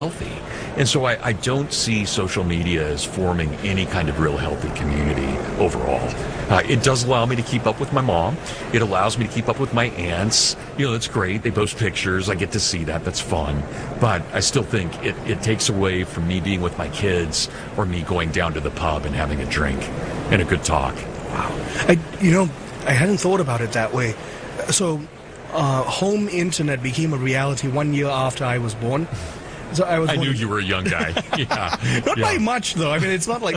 healthy. And so I don't see social media as forming any kind of real healthy community overall. It does allow me to keep up with my mom. It allows me to keep up with my aunts. That's great. They post pictures. I get to see that. That's fun. But I still think it takes away from me being with my kids or me going down to the pub and having a drink and a good talk. Wow. I hadn't thought about it that way. So home internet became a reality 1 year after I was born. So I knew you were a young guy. Yeah. Not by much, though. I mean, it's not like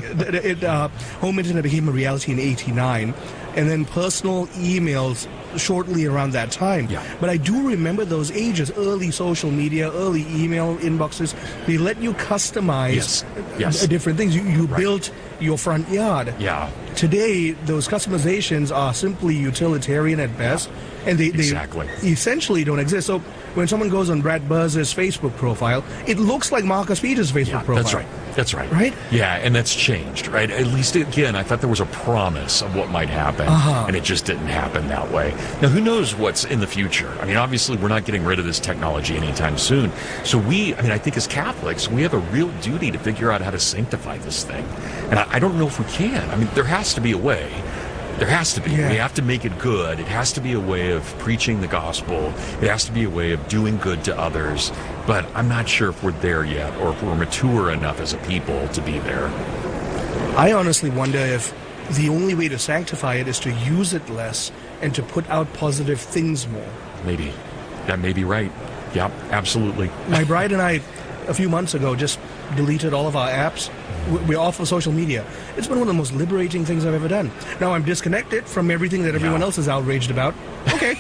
home internet became a reality in '89, and then personal emails shortly around that time. Yeah. But I do remember those ages, early social media, early email inboxes. They let you customize different things. You built your front yard. Yeah. Today, those customizations are simply utilitarian at best, and they essentially don't exist. So when someone goes on Brad Buzz's Facebook profile, it looks like Marcus Peters' Facebook profile. That's right. Right? Yeah, and that's changed, right? At least, again, I thought there was a promise of what might happen, and it just didn't happen that way. Now, who knows what's in the future? I mean, obviously, we're not getting rid of this technology anytime soon. So I think as Catholics, we have a real duty to figure out how to sanctify this thing. And I don't know if we can. I mean, there has to be a way. There has to be. Yeah. We have to make it good. It has to be a way of preaching the gospel. It has to be a way of doing good to others. But I'm not sure if we're there yet or if we're mature enough as a people to be there. I honestly wonder if the only way to sanctify it is to use it less and to put out positive things more. Maybe. That may be right. Yeah, absolutely. My bride and I, a few months ago, just deleted all of our apps. We're off of social media. It's been one of the most liberating things I've ever done. Now I'm disconnected from everything that everyone else is outraged about. Okay.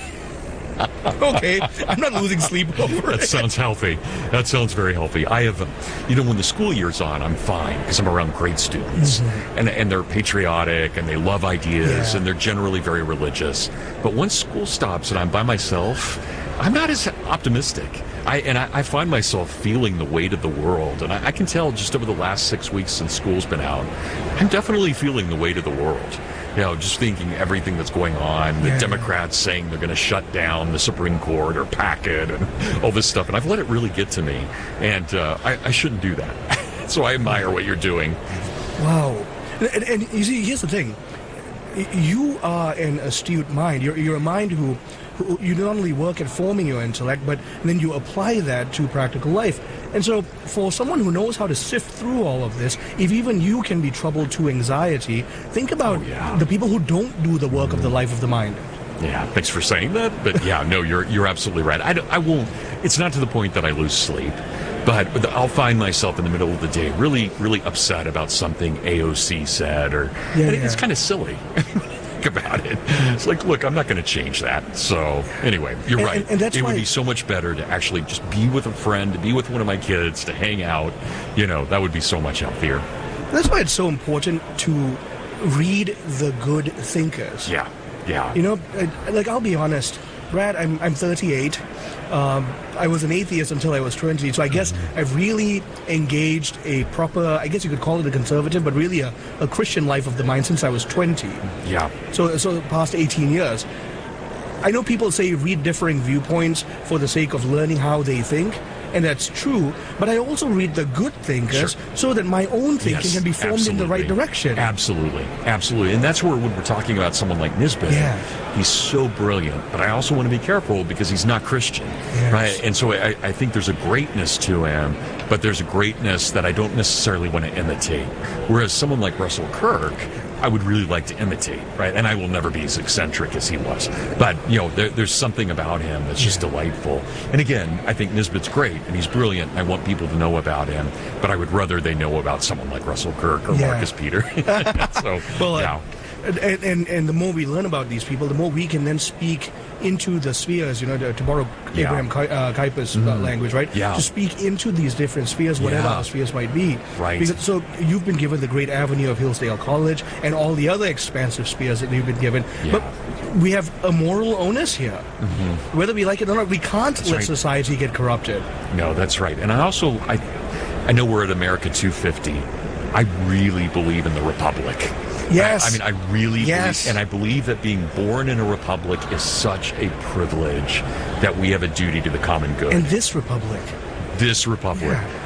Okay. I'm not losing sleep over it. That sounds healthy. That sounds very healthy. I have, when the school year's on, I'm fine because I'm around great students. Mm-hmm. And they're patriotic and they love ideas and they're generally very religious. But once school stops and I'm by myself, I'm not as optimistic. I find myself feeling the weight of the world. And I can tell just over the last 6 weeks since school's been out, I'm definitely feeling the weight of the world. Just thinking everything that's going on, the Democrats saying they're going to shut down the Supreme Court or pack it and all this stuff. And I've let it really get to me. And I shouldn't do that. So I admire what you're doing. Wow. And you see, here's the thing. You are an astute mind. You're a mind who you not only work at forming your intellect, but then you apply that to practical life. And so for someone who knows how to sift through all of this, if even you can be troubled to anxiety, think about the people who don't do the work of the life of the mind. Yeah, thanks for saying that. But you're absolutely right. I won't. It's not to the point that I lose sleep. But I'll find myself in the middle of the day really, really upset about something AOC said, it's kind of silly. About it. It's like, look, I'm not going to change that. So anyway, you're right. And that's it would be so much better to actually just be with a friend, to be with one of my kids, to hang out. That would be so much healthier. That's why it's so important to read the good thinkers. Yeah. I'll be honest, Brad, I'm 38. I was an atheist until I was 20, so I guess I've really engaged a proper, I guess you could call it a conservative, but really a Christian life of the mind since I was 20. Yeah. So the past 18 years. I know people say read differing viewpoints for the sake of learning how they think, and that's true, but I also read the good thinkers so that my own thinking can be formed in the right direction. Absolutely. And that's where when we're talking about someone like Nisbet, he's so brilliant, but I also want to be careful because he's not Christian, right? And so I think there's a greatness to him, but there's a greatness that I don't necessarily want to imitate. Whereas someone like Russell Kirk, I would really like to imitate, right? And I will never be as eccentric as he was. But, there's something about him that's just delightful. And again, I think Nisbet's great, and he's brilliant. I want people to know about him, but I would rather they know about someone like Russell Kirk or Marcus Peter. And the more we learn about these people, the more we can then speak into the spheres, to borrow Abraham Kuyper's language, right? Yeah. To speak into these different spheres, whatever the spheres might be. Right. So you've been given the great avenue of Hillsdale College and all the other expansive spheres that you've been given. Yeah. But we have a moral onus here. Mm-hmm. Whether we like it or not, we can't let society get corrupted. No, that's right. And I know we're at America 250. I really believe in the Republic. Yes. I really believe, and I believe that being born in a republic is such a privilege that we have a duty to the common good. And this republic. Yeah.